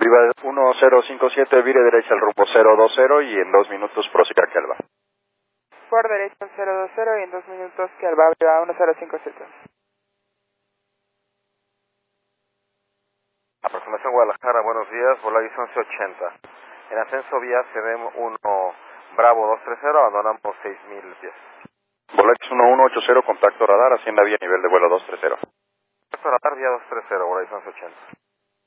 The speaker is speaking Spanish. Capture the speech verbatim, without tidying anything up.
Viva uno cero cinco siete, vire derecha al rumbo cero dos cero y en dos minutos prosiga que Alba. Por derecha cero dos cero y en dos minutos que Alba Viva uno cero cinco siete. Aproximación Guadalajara, buenos días, Volaris once ochenta. En ascenso vía C D M uno Bravo dos tres cero, abandonamos seis mil pies. Volaris uno uno ocho cero, contacto radar, hacienda vía nivel de vuelo dos tres cero. Contacto radar vía dos tres cero, Volaris once ochenta.